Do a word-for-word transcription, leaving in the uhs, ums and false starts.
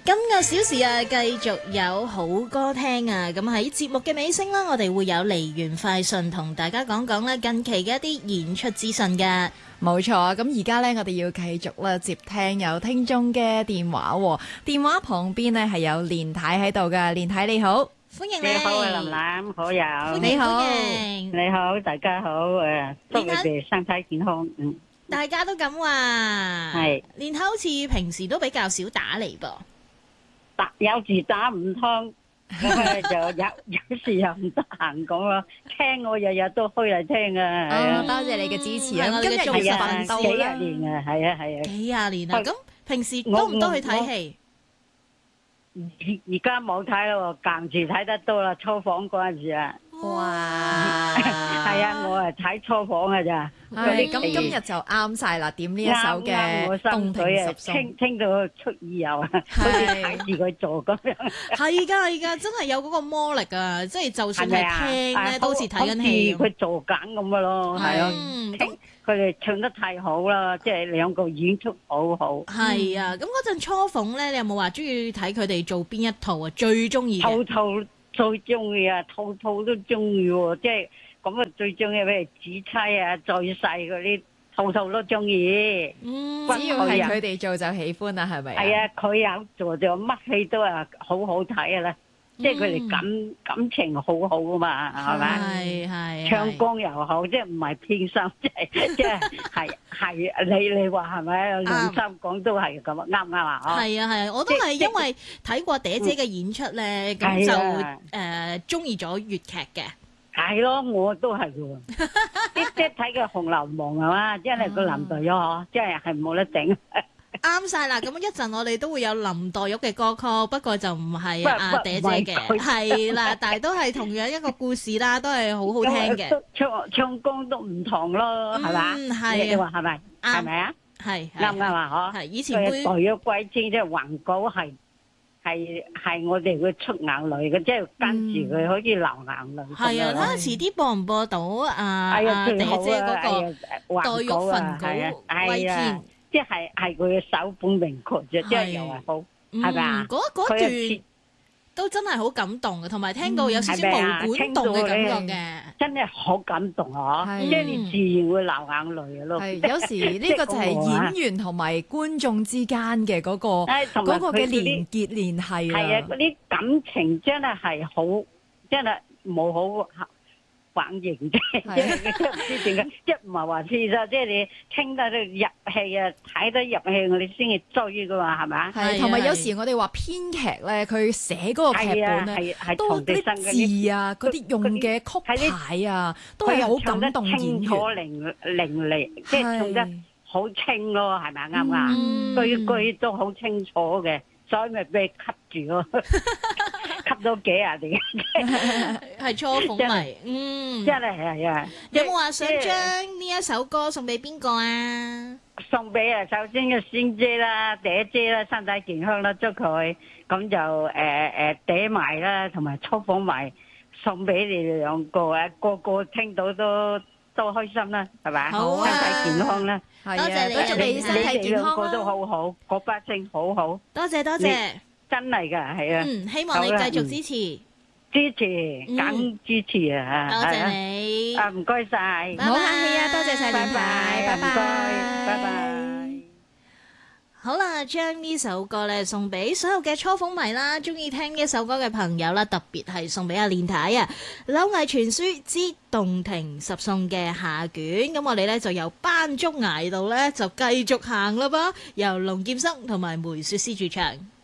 今個小時啊，繼續有好歌聽啊！咁喺節目嘅尾聲啦，我哋會有梨園快訊同大家講講咧近期嘅一啲演出資訊嘅。 冇錯，咁而家呢，我哋要繼續咧接聽有聽眾嘅電話喎。電話旁邊呢係有連太喺度㗎，連太你好， 歡迎你。 你好啊，林蘭，好友。 你好， 你好，大家好，誒，祝你哋身體健康。嗯， 大家都咁話。 係。 連太好似平時都比較少打嚟噃。 打有時打唔通，咁就有有時又唔得閒講咯。聽我日日都開嚟聽啊，係啊。 多謝你嘅支持啊！ 今日仲係啊， 奮鬥幾啦。 廿年啊，係啊係啊。 幾廿年啊！咁平時多唔多去睇戲？ 而而家冇睇咯，間時睇得多啦，初房嗰陣時啊。 哇！ 係啊，我係睇初房㗎咋。 係咁，今日就啱晒啦！點呢一首嘅《洞庭十送》， 聽聽到出耳油啊，好似睇住佢做咁樣。 係㗎係㗎，真係有嗰個魔力啊！即係就算係聽咧，都好似睇緊戲。 佢做緊咁嘅咯，係啊。聽佢哋唱得太好啦，即係兩個演出好好。 係啊，咁嗰陣初鳳咧，你有冇話中意睇佢哋做邊一套啊？最中意嘅？ 套套最中意啊，套套都中意喎，即係咁啊！最中意譬如紫釵啊，最細嗰啲套套都中意。 嗯， 只要係佢哋做就喜歡啦，係咪？ 係啊，佢有做就乜戲都係好好睇啊啦！即係佢哋感感情好好啊嘛，係咪？ 係係。 唱功又好，即係唔係偏心，即係即係係係你你話係咪？良心講都係咁啊，啱唔啱啊？ 係啊係啊，我都係因為睇過嗲姐嘅演出咧，咁就誒中意咗粵劇嘅。 係咯，我都係嘅。即即係睇個《紅樓夢》係嘛，真係個林黛玉嗬，真係係冇得頂。 啱晒啦！咁一陣我哋都會有林黛玉嘅歌曲，不過就唔係阿嗲姐嘅，係啦，但係都係同樣一個故事啦，都係好好聽嘅。 唱唱功都唔同咯，係嘛？ 嗯，係。 你話係咪？係咪啊？ 係啱唔啱啊？嗬。 係以前會黛玉歸真即係橫稿係係係我哋會出眼淚嘅，即係跟住佢好似流眼淚。 係啊，睇下遲啲播唔播到啊？阿嗲姐嗰個黛玉焚稿歸天。 即係係佢嘅首本名曲啫，即係又係好，係咪啊？ 嗰嗰段都真係好感動嘅，同埋聽到有少少毛管動嘅感覺嘅， 真係好感動啊！即係你自然會流眼淚嘅咯。 係有時呢個就係演員同埋觀眾之間嘅嗰個嗰個嘅連結聯繫啊！ 係啊，嗰啲感情真係係好，真係冇好反應啫，即係即係唔知點解，即係唔係話事實，即係你聽得入戲啊，睇得入戲，我哋先至追噶嘛，係咪？ 係，同埋有時我哋話編劇咧，佢寫嗰個劇本咧，都啲字啊，嗰啲用嘅曲牌啊，都係好感動演員。 清楚伶伶俐，即係唱得好清咯，係咪啱唔啱？句句都好清楚嘅，所以咪俾吸住咯。吸咗幾廿年， 係初鳳迷，嗯， 真係係啊！ 有冇話想將呢一首歌送俾邊個啊？ 送俾啊，首先嘅仙姐啦、嗲姐啦，身體健康啦，祝佢咁就誒誒嗲埋啦，同埋初鳳迷送俾你哋兩個啊，個個聽到都都開心啦，係咪？ 好啊， 身體健康啦， 多謝你，祝你身體健康啦。 兩個都好好，嗰把聲好好， 多謝多謝。 真係噶，係啊！ 嗯，希望你繼續支持， 支持，梗支持啊！ 多謝你， 啊唔該晒， 唔好客氣啊！多謝晒，連太，拜拜， 唔該，拜拜。 好啦，將呢首歌咧送俾所有嘅初鳳迷啦，中意聽呢首歌嘅朋友啦，特別係送俾阿連太啊，《柳毅傳書之洞庭十送》嘅下卷，咁我哋咧就由班竹崖度咧就繼續行啦噃，由龍劍笙同埋梅雪詩主唱。